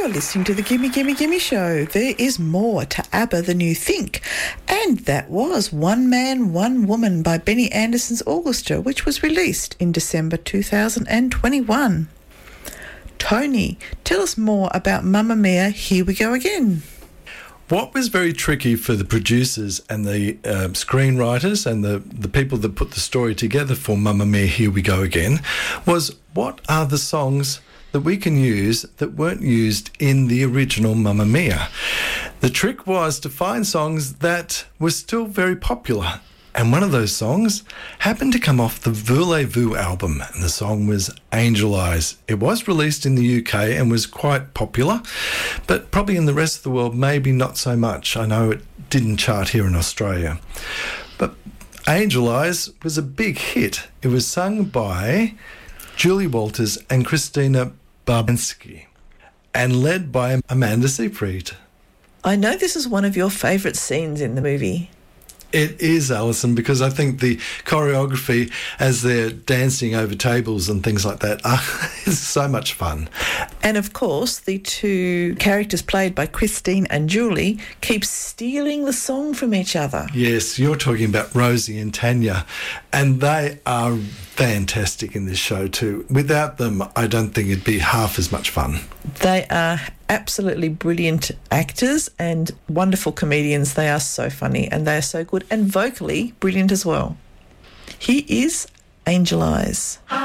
You're listening to the Gimme Gimme Gimme Show. There is more to ABBA than you think. And that was One Man, One Woman by Benny Anderson's Orchestra, which was released in December 2021. Tony, tell us more about Mamma Mia, Here We Go Again. What was very tricky for the producers and the screenwriters and the people that put the story together for Mamma Mia, Here We Go Again was what are the songs that we can use that weren't used in the original Mamma Mia. The trick was to find songs that were still very popular. And one of those songs happened to come off the Voulez-Vous album, and the song was Angel Eyes. It was released in the UK and was quite popular, but probably in the rest of the world, maybe not so much. I know it didn't chart here in Australia. But Angel Eyes was a big hit. It was sung by Julie Walters and Christina Barbansky and led by Amanda Seyfried. I know this is one of your favourite scenes in the movie. It is, Alison, because I think the choreography as they're dancing over tables and things like that is so much fun. And of course, the two characters played by Christine and Julie keep stealing the song from each other. Yes, you're talking about Rosie and Tanya, and they are fantastic in this show too. Without them, I don't think it'd be half as much fun. They are absolutely brilliant actors and wonderful comedians. They are so funny and they are so good and vocally brilliant as well. Here is Angel Eyes.